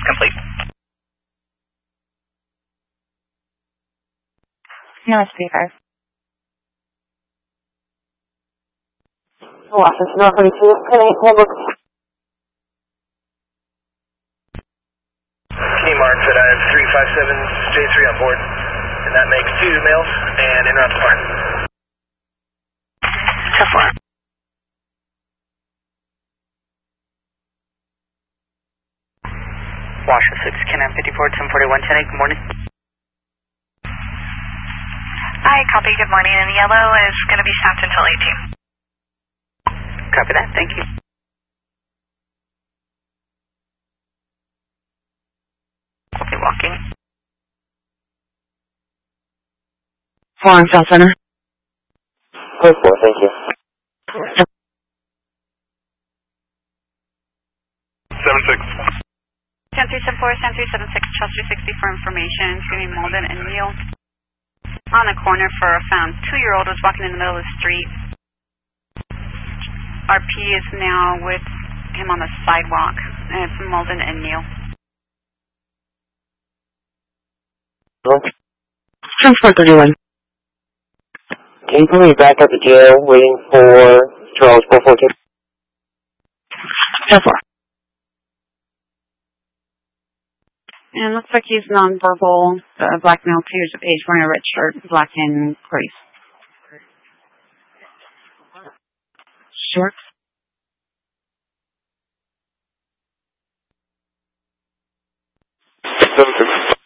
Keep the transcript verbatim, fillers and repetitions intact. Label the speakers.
Speaker 1: complete.
Speaker 2: No, it's P five.
Speaker 3: Washington, North forty-two, ten eight, handbook.
Speaker 4: Kmart said I have three five seven J three on board, and that makes two males and en route to fire.
Speaker 1: ten four. Washington six, Can-Am fifty-four, ten forty-one, ten eight, good morning.
Speaker 5: Hi, copy, good morning. And yellow is going to be stopped until eighteen.
Speaker 1: Copy that, thank you. Okay, walking.
Speaker 3: Flying South Center. Code four, thank you.
Speaker 6: seven six.
Speaker 5: ten three seven four, ten three seven six, Chester sixty for information. Between Malden and Neal. On the corner for a found two-year-old was walking in the middle of the street. R P is now with him on the sidewalk. And it's Malden and Neal.
Speaker 3: Transport thirty-one. Can you put me back at the jail waiting for Charles four four two?
Speaker 2: ten four. And it looks like he's nonverbal, uh, black male, two years of age, wearing a red shirt, black and crease. Shorts.
Speaker 6: seven six.